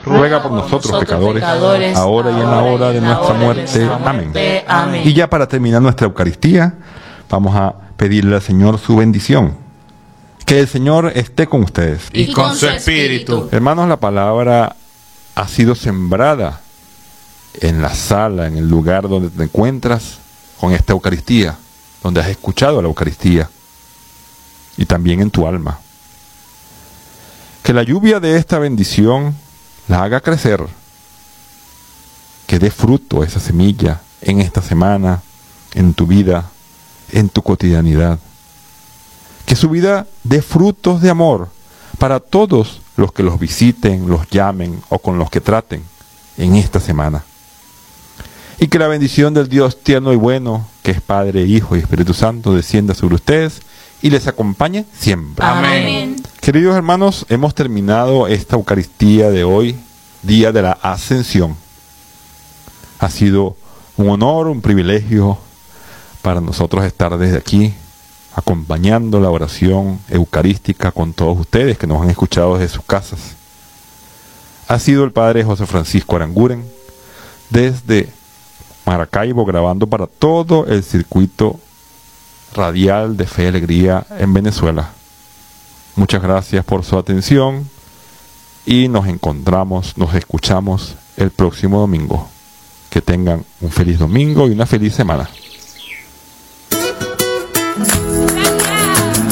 ruega por nosotros pecadores, ahora y en la hora de nuestra muerte. Amén. Y ya para terminar nuestra Eucaristía, vamos a pedirle al Señor su bendición. Que el Señor esté con ustedes. Y con su espíritu. Hermanos, la palabra ha sido sembrada en la sala, en el lugar donde te encuentras con esta Eucaristía, donde has escuchado la Eucaristía, y también en tu alma. Que la lluvia de esta bendición la haga crecer, que dé fruto esa semilla en esta semana, en tu vida, en tu cotidianidad. Que su vida dé frutos de amor para todos los que los visiten, los llamen o con los que traten en esta semana. Y que la bendición del Dios tierno y bueno, que es Padre, Hijo y Espíritu Santo, descienda sobre ustedes y les acompañe siempre. Amén. Queridos hermanos, hemos terminado esta Eucaristía de hoy, día de la Ascensión. Ha sido un honor, un privilegio para nosotros estar desde aquí, acompañando la oración eucarística con todos ustedes que nos han escuchado desde sus casas. Ha sido el Padre José Francisco Aranguren, desde Maracaibo, grabando para todo el circuito radial de Fe y Alegría en Venezuela. Muchas gracias por su atención y nos escuchamos el próximo domingo. Que tengan un feliz domingo y una feliz semana.